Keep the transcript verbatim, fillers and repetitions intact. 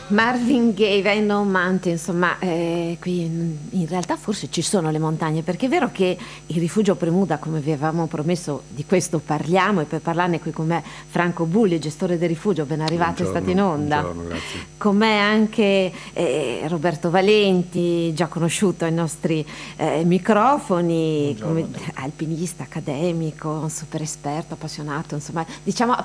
Marvin Gaye, I No Mountains, insomma, eh, qui in, in realtà forse ci sono le montagne, perché è vero che il rifugio Premuda, come vi avevamo promesso, di questo parliamo, e per parlarne qui con me Franco Bulli, gestore del rifugio, ben arrivato, è stato in Buongiorno, onda. buongiorno, grazie. Con me anche eh, Roberto Valenti, già conosciuto ai nostri eh, microfoni, Buongiorno come a tutti. alpinista, accademico, un super esperto, appassionato, insomma, diciamo